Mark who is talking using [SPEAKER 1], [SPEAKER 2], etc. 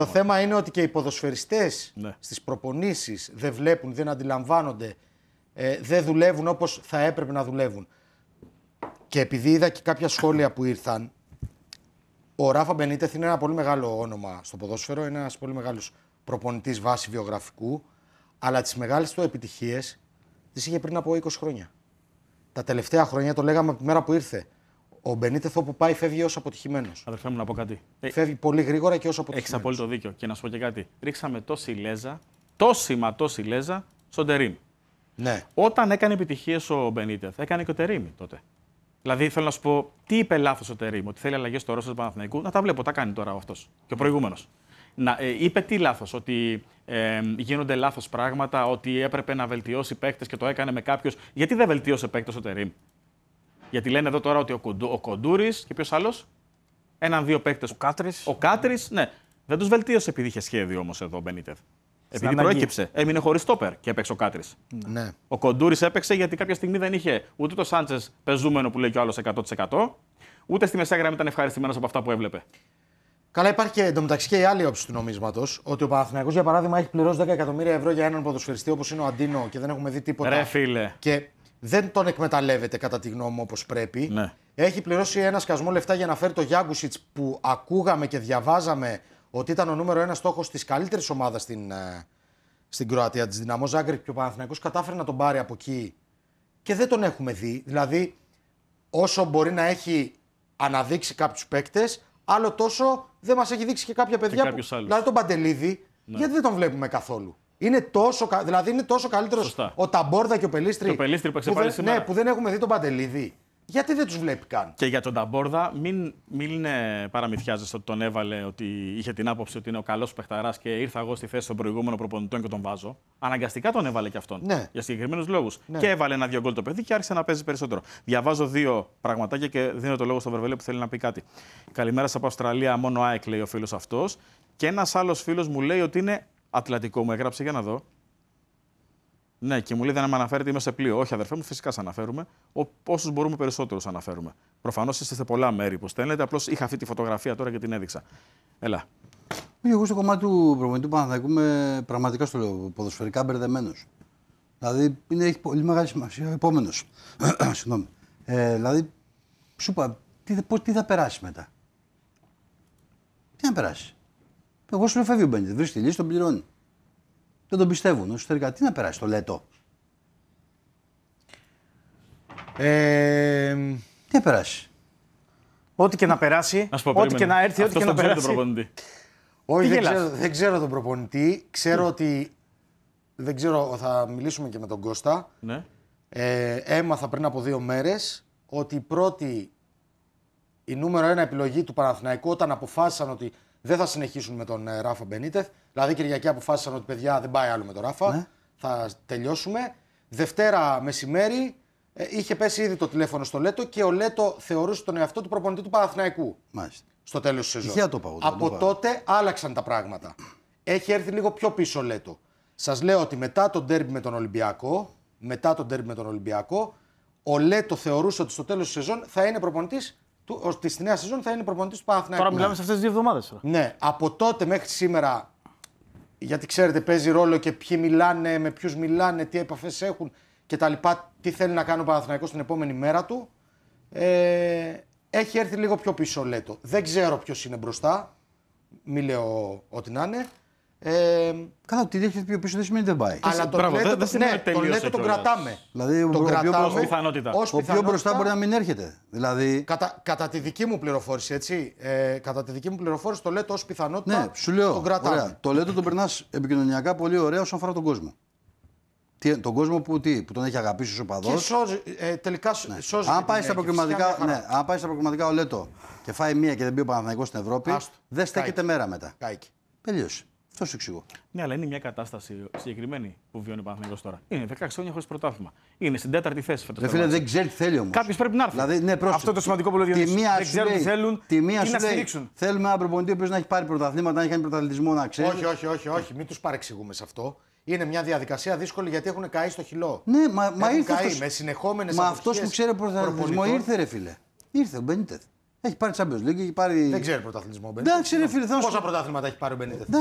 [SPEAKER 1] Το θέμα είναι ότι και οι ποδοσφαιριστές στις προπονήσεις δεν βλέπουν, δεν αντιλαμβάνονται, δεν δουλεύουν όπως θα έπρεπε να δουλεύουν. Και επειδή είδα και κάποια σχόλια που ήρθαν, ο Ράφα Μπενίτεθ είναι ένα πολύ μεγάλο όνομα στο ποδόσφαιρο, είναι ένας πολύ μεγάλος προπονητής βάση βιογραφικού, αλλά τις μεγάλες του επιτυχίες τις είχε πριν από 20 χρόνια. Τα τελευταία χρόνια, το λέγαμε από τη μέρα που ήρθε, ο Μπενίτεθ όπου πάει φεύγει ως αποτυχημένος.
[SPEAKER 2] Αδερφέ μου, να πω κάτι.
[SPEAKER 1] Φεύγει πολύ γρήγορα και ως αποτυχημένος.
[SPEAKER 2] Έχεις απόλυτο δίκιο. Και να σου πω και κάτι. Ρίξαμε τόση λέζα στον Τερίμ.
[SPEAKER 1] Ναι.
[SPEAKER 2] Όταν έκανε επιτυχίες ο Μπενίτεθ, έκανε και ο Τερίμ τότε. Δηλαδή θέλω να σου πω, τι είπε λάθος ο Τερίμ, ότι θέλει αλλαγές στο ρόστερ του Παναθηναϊκού. Να τα βλέπω, τα κάνει τώρα αυτός. Και ο προηγούμενος. Είπε τι λάθος, ότι γίνονται λάθος πράγματα, ότι έπρεπε να βελτιώσει παίκτες και το έκανε με κάποιους. Γιατί δεν βελτίωσε παίκτες ο Τερίμ? Γιατί λένε εδώ τώρα ότι ο Κοντούρης και ποιος άλλος? Έναν-δύο παίκτες. Ο Κάτρης, ναι. Δεν τους βελτίωσε επειδή είχε σχέδιο όμως εδώ ο Μπενίτεθ. Επειδή προέκυψε. Έμεινε χωρίς στόπερ και έπαιξε ο Κάτρης.
[SPEAKER 1] Ναι.
[SPEAKER 2] Ο Κοντούρης έπαιξε γιατί κάποια στιγμή δεν είχε ούτε το Σάντσες πεζούμενο που λέει κι ο άλλος 100%, ούτε στη μεσαία γραμμή ήταν ευχαριστημένος από αυτά που έβλεπε.
[SPEAKER 1] Καλά, υπάρχει και εντωμεταξύ και η άλλη όψη του νομίσματος. Ότι ο Παναθηναϊκός, για παράδειγμα, έχει πληρώσει 10 εκατομμύρια ευρώ για έναν ποδοσφαιριστή όπως είναι ο Αντίνο και δεν έχουμε δει τίποτα.
[SPEAKER 2] Ρε φίλε.
[SPEAKER 1] Και δεν τον εκμεταλλεύεται κατά τη γνώμη μου όπως πρέπει.
[SPEAKER 2] Ναι.
[SPEAKER 1] Έχει πληρώσει ένα σκασμό λεφτά για να φέρει το Γιάγκουσιτς που ακούγαμε και διαβάζαμε ότι ήταν ο νούμερο ένα στόχος της καλύτερης ομάδας στην Κροατία, της Δυναμό Ζάγκρεπ, και ο Παναθηναϊκός κατάφερε να τον πάρει από εκεί και δεν τον έχουμε δει. Δηλαδή, όσο μπορεί να έχει αναδείξει κάποιους παίκτες, άλλο τόσο δεν μας έχει δείξει και κάποια παιδιά. Δηλαδή τον Παντελίδη, γιατί δεν τον βλέπουμε καθόλου? Είναι τόσο καλύτερος ο Ταμπόρδα και ο Πελίστρη, που δεν έχουμε δει τον Παντελίδη. Γιατί δεν τους βλέπει καν?
[SPEAKER 2] Και για τον Ταμπόρδα, μην παραμυθιάζεσαι ότι τον έβαλε, ότι είχε την άποψη ότι είναι ο καλός παιχταράς και ήρθα εγώ στη θέση των προηγούμενων προπονητών και τον βάζω. Αναγκαστικά τον έβαλε και αυτόν.
[SPEAKER 1] Ναι. Για
[SPEAKER 2] συγκεκριμένους λόγους. Ναι. Και έβαλε ένα-δύο γκολ το παιδί και άρχισε να παίζει περισσότερο. Διαβάζω δύο πραγματάκια και δίνω το λόγο στον Βερβελέ που θέλει να πει κάτι. Καλημέρα από Αυστραλία, μόνο ΑΕΚ λέει ο φίλος αυτός. Και ένας άλλος φίλος μου λέει ότι είναι Ατλαντικό, μου έγραψε για να δω. Ναι, και μου λέει δεν με αναφέρετε, είμαι σε πλοίο. Όχι, αδερφέ μου, φυσικά σε αναφέρουμε. Όσους μπορούμε περισσότερους αναφέρουμε. Προφανώς είστε σε πολλά μέρη που στέλνετε. Απλώς είχα αυτή τη φωτογραφία τώρα και την έδειξα. Έλα.
[SPEAKER 3] Εγώ στο κομμάτι του προπονητή Παναθηναϊκού είμαι πραγματικά στο λέω ποδοσφαιρικά μπερδεμένος. Δηλαδή έχει πολύ μεγάλη σημασία ο επόμενος. Συγγνώμη. Δηλαδή, σου είπα, τι θα περάσει μετά? Τι να περάσει? Εγώ σου λέω φεύγει ο Μπένιτ, βρίσκει τη λύση, τον πληρώνει. Δεν τον πιστεύουν εσωτερικά. Τι να περάσει το Λέτο? Τι να περάσει?
[SPEAKER 1] Ό,τι και να περάσει, ό,τι και να έρθει, ό,τι και να περάσει. Όχι, δεν ξέρω τον προπονητή. Ξέρω ότι. Δεν ξέρω, θα μιλήσουμε και με τον Κώστα.
[SPEAKER 2] Ναι.
[SPEAKER 1] Έμαθα πριν από 2 μέρες ότι η νούμερο 1 επιλογή του Παναθηναϊκού, όταν αποφάσισαν ότι δεν θα συνεχίσουν με τον Ράφα Μπενίτεθ. Δηλαδή Κυριακή αποφάσισαν ότι παιδιά δεν πάει άλλο με τον Ράφα. Ναι. Θα τελειώσουμε. Δευτέρα μεσημέρι είχε πέσει ήδη το τηλέφωνο στο Λέτο και ο Λέτο θεωρούσε τον εαυτό του προπονητή του Παναθηναϊκού.
[SPEAKER 3] Μάλιστα.
[SPEAKER 1] Στο τέλος της σεζόν. Από τότε άλλαξαν τα πράγματα. Έχει έρθει λίγο πιο πίσω ο Λέτο. Σας λέω ότι μετά το ντέρμπι με τον Ολυμπιακό, ο Λέτο θεωρούσε ότι στο τέλος της σεζόν θα είναι προπονητής. Ότι στη νέα σεζόν θα είναι προπονητής του Παναθηναϊκού.
[SPEAKER 4] Τώρα μιλάμε σε αυτές τις 2 εβδομάδες.
[SPEAKER 1] Ναι, από τότε μέχρι σήμερα, γιατί ξέρετε παίζει ρόλο και ποιοι μιλάνε, με ποιους μιλάνε, τι επαφές έχουν κτλ. Τι θέλει να κάνει ο Παναθηναϊκός την επόμενη μέρα του. Έχει έρθει λίγο πιο πίσω ο Λέτο. Δεν ξέρω ποιος είναι μπροστά. Μη λέω ό,τι να είναι.
[SPEAKER 3] Καλά, ότι έχει πιο πίσω δεν σημαίνει δεν πάει.
[SPEAKER 1] Αλλά τον Λέτο τον κρατάμε.
[SPEAKER 3] Δηλαδή,
[SPEAKER 1] τον κρατάμε
[SPEAKER 3] ο πιο μπροστά μπορεί να μην έρχεται. Δηλαδή...
[SPEAKER 1] Κατά τη δική μου πληροφόρηση, έτσι. Κατά τη δική μου πληροφόρηση, το Λέτο ως πιθανότητα.
[SPEAKER 3] Ναι, σου λέω.
[SPEAKER 1] Τον κρατάμε.
[SPEAKER 3] Ωραία. Το Λέτο τον περνάς επικοινωνιακά πολύ ωραία όσον αφορά τον κόσμο. Τον κόσμο που τον έχει αγαπήσει ο οπαδός.
[SPEAKER 1] Και τελικά σώζει.
[SPEAKER 3] Αν πάει στα προκριματικά ο Λέτο και φάει μία και δεν μπει ο Παναθηναϊκός στην Ευρώπη, δεν στέκεται μέρα μετά. Τελείωσε. Αυτό σου εξηγώ.
[SPEAKER 2] Ναι, αλλά είναι μια κατάσταση συγκεκριμένη που βιώνει ο Παναθηναϊκός τώρα. Είναι 16 χρόνια χωρίς πρωτάθλημα. Είναι στην 4η θέση φέτος.
[SPEAKER 3] Δεν ξέρει τι θέλει όμως.
[SPEAKER 2] Κάποιος πρέπει να έρθει.
[SPEAKER 3] Δηλαδή, ναι,
[SPEAKER 4] αυτό το σημαντικό που λέει ο Διονύσης. Δεν ξέρουν τι θέλουν.
[SPEAKER 3] Τη μία
[SPEAKER 4] τι να
[SPEAKER 3] σου λέει,
[SPEAKER 4] στηρίξουν.
[SPEAKER 3] θέλουμε ένα προπονητή που να έχει πάρει πρωταθλήματα, να έχει κάνει πρωταθλητισμό, να ξέρει.
[SPEAKER 1] Όχι. Μην τους παρεξηγούμε σε αυτό. Είναι μια διαδικασία δύσκολη γιατί έχουν καεί στο χυλό.
[SPEAKER 3] Ναι, μα ήρθε.
[SPEAKER 1] Με συνεχόμενες
[SPEAKER 3] μα αυτός που ξέρει πρωταθλητισμό ήρθε, ρε φίλε. Ήρθε ο Μπενίτεθ. Έχει πάρει Champions League, έχει πάρει.
[SPEAKER 1] Δεν ξέρει πρωταθλητισμό. Μπενίτεθ.
[SPEAKER 3] Εντάξει, ρε φίλε,
[SPEAKER 1] Πόσα πρωταθλήματα έχει πάρει ο Μπενίτεθ.